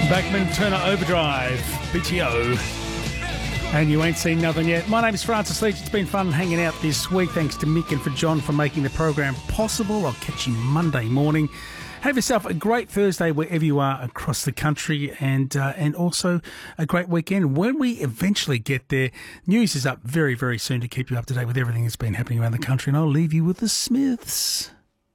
Backman Turner Overdrive, BTO. And you ain't seen nothing yet. My name is Francis Leach. It's been fun hanging out this week. Thanks to Mick and for John for making the program possible. I'll catch you Monday morning. Have yourself a great Thursday wherever you are across the country, and also a great weekend. When we eventually get there, news is up very, very soon to keep you up to date with everything that's been happening around the country, and I'll leave you with the Smiths.